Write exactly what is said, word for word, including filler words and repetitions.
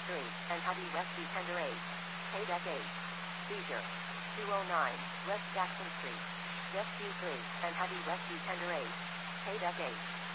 three, and Heavy Rescue Tender eight. Paydeck eight. Seizure. two oh nine, West Jackson Street. Rescue three, and Heavy Rescue Tender eight. Paydeck eight.